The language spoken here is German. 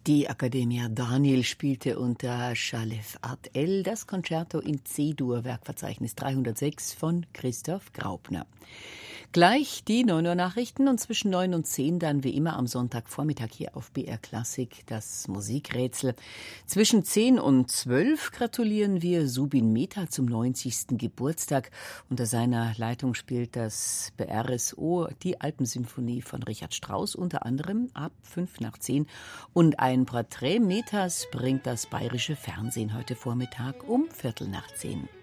Die Accademia Daniel spielte unter Chalef Art L das Concerto in C-Dur, Werkverzeichnis 306 von Christoph Graupner. Gleich die 9 Uhr Nachrichten und zwischen 9 und 10 dann wie immer am Sonntagvormittag hier auf BR Klassik das Musikrätsel. Zwischen 10 und 12 gratulieren wir Subin Mehta zum 90. Geburtstag. Unter seiner Leitung spielt das BRSO die Alpensymphonie von Richard Strauss unter anderem ab 5 nach 10. Und ein Porträt Mehtas bringt das Bayerische Fernsehen heute Vormittag um 10:15.